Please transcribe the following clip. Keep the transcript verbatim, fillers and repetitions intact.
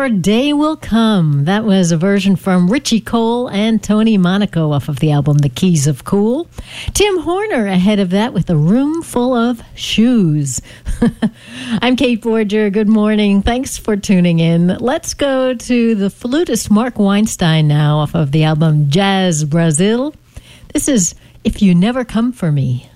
Your Day Will Come. That was a version from Richie Cole and Tony Monaco off of the album The Keys of Cool. Tim Horner ahead of that with A Room Full of Shoes. I'm Kate Borger. Good morning. Thanks for tuning in. Let's go to the flutist Mark Weinstein now off of the album Jazz Brazil. This is If You Never Come For Me.